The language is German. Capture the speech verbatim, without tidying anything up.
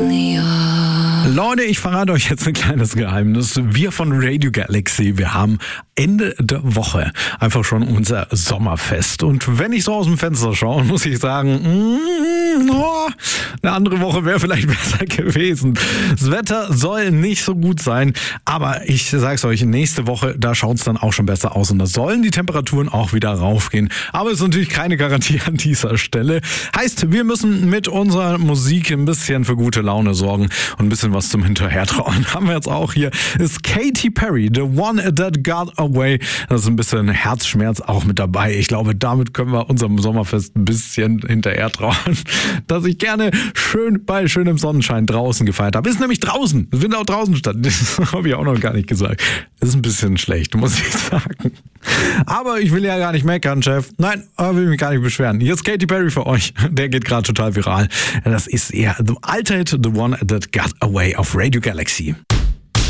Leute, ich verrate euch jetzt ein kleines Geheimnis. Wir von Radio Galaxy, wir haben Ende der Woche einfach schon unser Sommerfest. Und wenn ich so aus dem Fenster schaue, muss ich sagen, mm, oh, eine andere Woche wäre vielleicht besser gewesen. Das Wetter soll nicht so gut sein, aber ich sag's euch, nächste Woche, da schaut's dann auch schon besser aus und da sollen die Temperaturen auch wieder raufgehen. Aber es ist natürlich keine Garantie an dieser Stelle. Heißt, wir müssen mit unserer Musik ein bisschen für gute Laune sorgen und ein bisschen was zum Hinterhertrauen. Haben wir jetzt auch hier, ist Katy Perry, The One That Got Away. Das ist ein bisschen Herzschmerz auch mit dabei. Ich glaube, damit können wir unserem Sommerfest ein bisschen hinterhertrauen, dass ich gerne schön bei schönem Sonnenschein draußen gefeiert habe. Ist nämlich draußen. Es findet auch draußen statt. Das habe ich auch noch gar nicht gesagt. Das ist ein bisschen schlecht, muss ich sagen. Aber ich will ja gar nicht meckern, Chef. Nein, ich will mich gar nicht beschweren. Hier ist Katy Perry für euch. Der geht gerade total viral. Das ist eher The alter Hit, The One That Got Away auf Radio Galaxy.